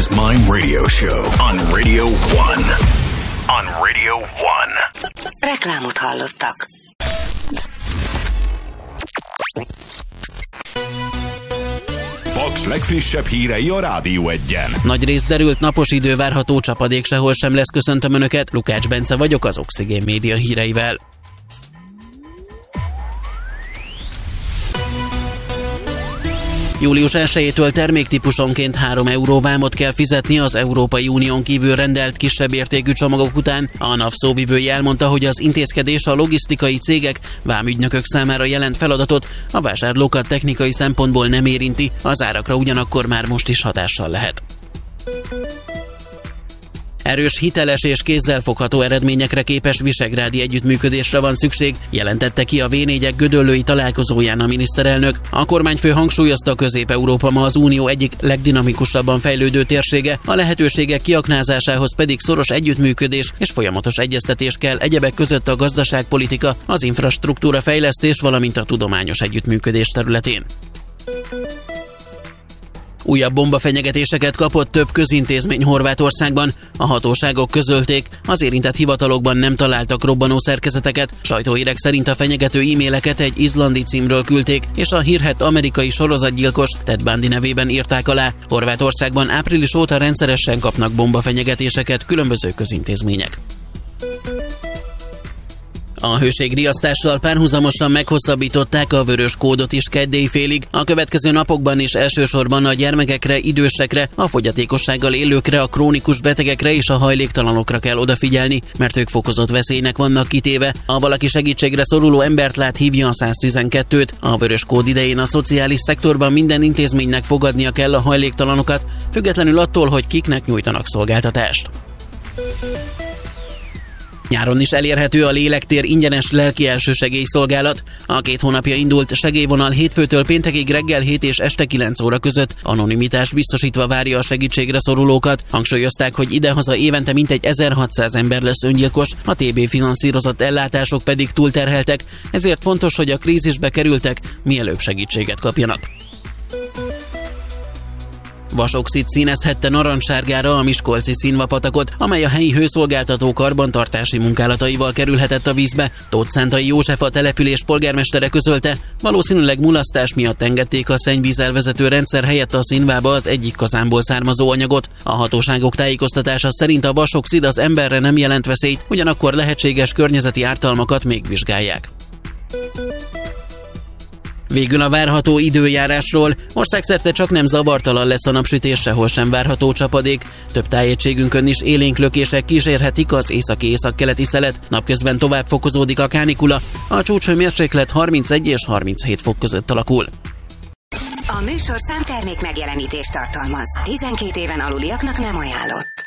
First Mind Radio Show on Radio 1. On Radio 1. Reklámot hallottak. Paks legfrissebb hírei a Rádió 1-en. Nagyrészt derült, napos idő várható, csapadék sehol sem lesz. Köszöntöm Önöket, Lukács Bence vagyok az Oxigén Média híreivel. Július 1-től terméktípusonként 3 euró vámot kell fizetni az Európai Unión kívül rendelt kisebb értékű csomagok után. A NAV szóvivője elmondta, hogy az intézkedés a logisztikai cégek, vámügynökök számára jelent feladatot, a vásárlókat technikai szempontból nem érinti, az árakra ugyanakkor már most is hatással lehet. Erős, hiteles és kézzelfogható eredményekre képes visegrádi együttműködésre van szükség, jelentette ki a V4-ek gödöllői találkozóján a miniszterelnök. A kormányfő hangsúlyozta, Közép-Európa ma az Unió egyik legdinamikusabban fejlődő térsége, a lehetőségek kiaknázásához pedig szoros együttműködés és folyamatos egyeztetés kell, egyebek között a gazdaságpolitika, az infrastruktúra fejlesztés, valamint a tudományos együttműködés területén. Újabb bombafenyegetéseket kapott több közintézmény Horvátországban. A hatóságok közölték, az érintett hivatalokban nem találtak robbanó szerkezeteket. Sajtóhírek szerint a fenyegető e-maileket egy izlandi címről küldték, és a hírhedt amerikai sorozatgyilkos Ted Bundy nevében írták alá. Horvátországban április óta rendszeresen kapnak bombafenyegetéseket különböző közintézmények. A hőségriasztással párhuzamosan meghosszabbították a vörös kódot is kedd éjfélig. A következő napokban is elsősorban a gyermekekre, idősekre, a fogyatékossággal élőkre, a krónikus betegekre és a hajléktalanokra kell odafigyelni, mert ők fokozott veszélynek vannak kitéve. Ha valaki segítségre szoruló embert lát, hívja a 112-t. A vörös kód idején a szociális szektorban minden intézménynek fogadnia kell a hajléktalanokat, függetlenül attól, hogy kiknek nyújtanak szolgáltatást. Nyáron is elérhető a Lélektér ingyenes lelki elsősegélyszolgálat. A 2 hónapja indult segélyvonal hétfőtől péntekig reggel 7 és este 9 óra között anonimitás biztosítva várja a segítségre szorulókat. Hangsúlyozták, hogy idehaza évente mintegy 1600 ember lesz öngyilkos, a TB finanszírozott ellátások pedig túlterheltek, ezért fontos, hogy a krízisbe kerültek mielőbb segítséget kapjanak. Vasoxid színezhette narancssárgára a miskolci Színvapatakot, amely a helyi hőszolgáltató karbantartási munkálataival kerülhetett a vízbe. Tóth Szántai József, a település polgármestere közölte, valószínűleg mulasztás miatt engedték a szennyvízelvezető rendszer helyett a színvába az egyik kazánból származó anyagot. A hatóságok tájékoztatása szerint a vasoxid az emberre nem jelent veszélyt, ugyanakkor lehetséges környezeti ártalmakat még vizsgálják. Végül a várható időjárásról. Országszerte csaknem zavartalan lesz a napsütés, sehol sem várható csapadék. Több tájegységünkön is élénk lökések kísérhetik az északi-északkeleti szelet. Napközben tovább fokozódik a kánikula, a csúcshőmérséklet 31 és 37 fok között alakul. A műsorszám termék megjelenítést tartalmaz. 12 éven aluliaknak nem ajánlott.